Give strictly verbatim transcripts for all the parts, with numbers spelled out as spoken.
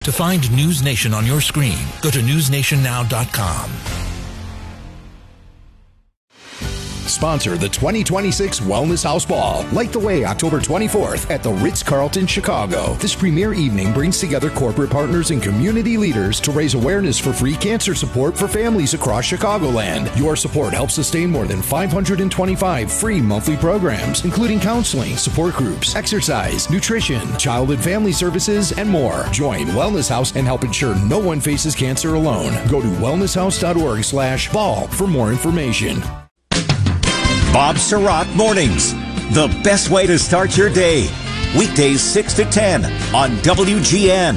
To find News Nation on your screen, go to news nation now dot com. Sponsor the twenty twenty-six Wellness House Ball. Light the way October twenty-fourth at the Ritz-Carlton, Chicago. This premier evening brings together corporate partners and community leaders to raise awareness for free cancer support for families across Chicagoland. Your support helps sustain more than five hundred twenty-five free monthly programs, including counseling, support groups, exercise, nutrition, child and family services, and more. Join Wellness House and help ensure no one faces cancer alone. Go to wellness house dot org slash ball for more information. Bob Surratt Mornings, the best way to start your day. Weekdays six to ten on W G N.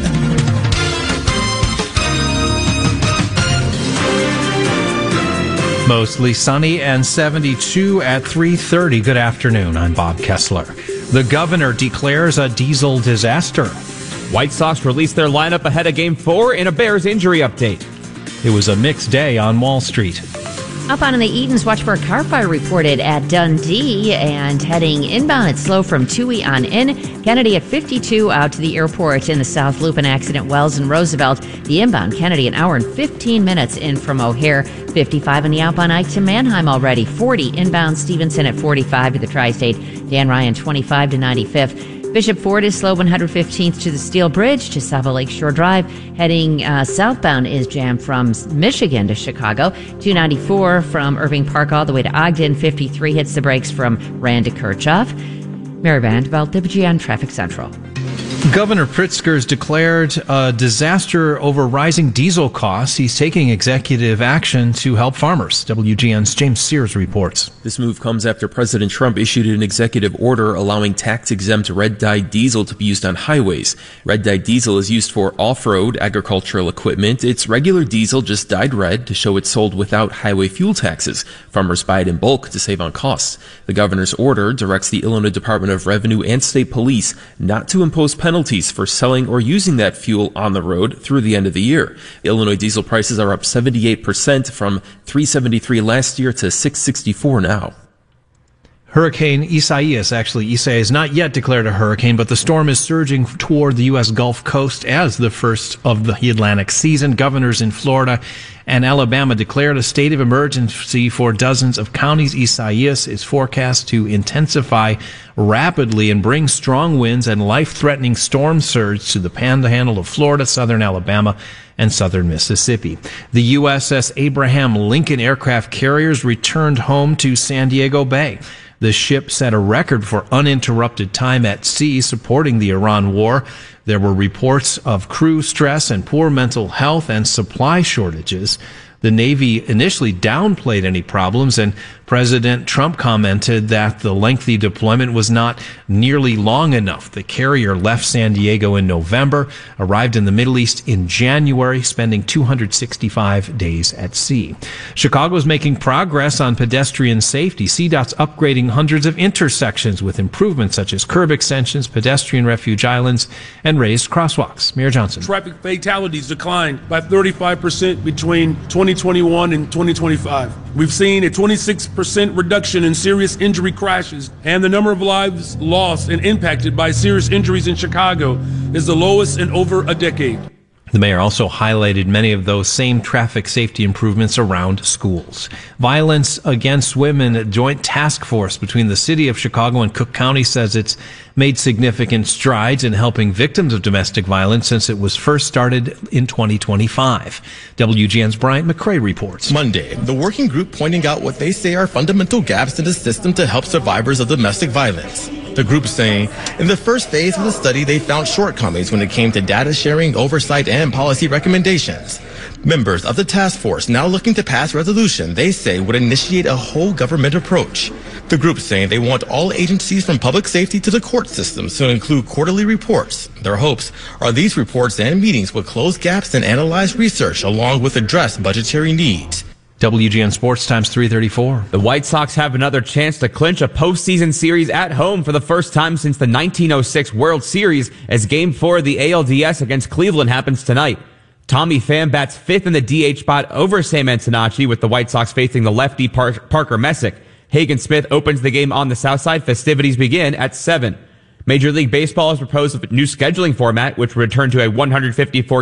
Mostly sunny and seventy-two at three thirty. Good afternoon. I'm Bob Kessler. The governor declares a diesel disaster. White Sox released their lineup ahead of Game four in a Bears injury update. It was a mixed day on Wall Street. Up on in the Edens, watch for a car fire reported at Dundee, and heading inbound, it's slow from Toohey on in. Kennedy at fifty-two out to the airport in the South Loop. An accident, Wells and Roosevelt. The inbound, Kennedy, an hour and fifteen minutes in from O'Hare. fifty-five on the outbound, Ike to Manheim already. forty inbound, Stevenson at forty-five to the Tri-State. Dan Ryan, twenty-five to ninety-fifth. Bishop Ford is slow one hundred fifteenth to the Steel Bridge to Sava Lakeshore Drive. Heading uh, southbound is jammed from Michigan to Chicago. two ninety-four from Irving Park all the way to Ogden. fifty-three hits the brakes from Rand to Kirchhoff. Mary Vanderbilt, W G N Traffic Central. Governor Pritzker's declared a disaster over rising diesel costs. He's taking executive action to help farmers. W G N's James Sears reports. This move comes after President Trump issued an executive order allowing tax-exempt red-dyed diesel to be used on highways. Red-dyed diesel is used for off-road agricultural equipment. It's regular diesel just dyed red to show it's sold without highway fuel taxes. Farmers buy it in bulk to save on costs. The governor's order directs the Illinois Department of Revenue and state police not to impose penalties penalties for selling or using that fuel on the road through the end of the year. Illinois diesel prices are up seventy-eight percent from three seventy-three last year to six sixty-four now. Hurricane Isaias, actually, Isaias is not yet declared a hurricane, but the storm is surging toward the U S Gulf Coast as the first of the Atlantic season. Governors in Florida and Alabama declared a state of emergency for dozens of counties. Isaias is forecast to intensify rapidly and bring strong winds and life-threatening storm surge to the panhandle of Florida, southern Alabama, and southern Mississippi. The U S S Abraham Lincoln aircraft carriers returned home to San Diego Bay. The ship set a record for uninterrupted time at sea supporting the Iran war. There were reports of crew stress and poor mental health and supply shortages. The Navy initially downplayed any problems, and President Trump commented that the lengthy deployment was not nearly long enough. The carrier left San Diego in November, arrived in the Middle East in January, spending two hundred sixty-five days at sea. Chicago is making progress on pedestrian safety. C DOT's upgrading hundreds of intersections with improvements such as curb extensions, pedestrian refuge islands, and raised crosswalks. Mayor Johnson. Traffic fatalities declined by thirty-five percent between twenty twenty-one and twenty twenty-five. We've seen a twenty-six percent reduction in serious injury crashes, and the number of lives lost and impacted by serious injuries in Chicago is the lowest in over a decade. The mayor also highlighted many of those same traffic safety improvements around schools. Violence against women, a joint task force between the city of Chicago and Cook County says it's made significant strides in helping victims of domestic violence since it was first started in twenty twenty-five. W G N's Bryant McCrae reports. Monday, the working group pointing out what they say are fundamental gaps in the system to help survivors of domestic violence. The group saying, in the first phase of the study, they found shortcomings when it came to data sharing, oversight, and policy recommendations. Members of the task force now looking to pass resolution they say would initiate a whole government approach. The group saying they want all agencies from public safety to the court systems to include quarterly reports. Their hopes are these reports and meetings would close gaps and analyze research along with address budgetary needs. W G N Sports Times three thirty-four. The White Sox have another chance to clinch a postseason series at home for the first time since the nineteen oh six World Series as Game four of the A L D S against Cleveland happens tonight. Tommy Pham bats fifth in the D H spot over Sam Antonacci with the White Sox facing the lefty Par- Parker Messick. Hagen Smith opens the game on the south side. Festivities begin at seven. Major League Baseball has proposed a new scheduling format, which would return to a one hundred fifty-four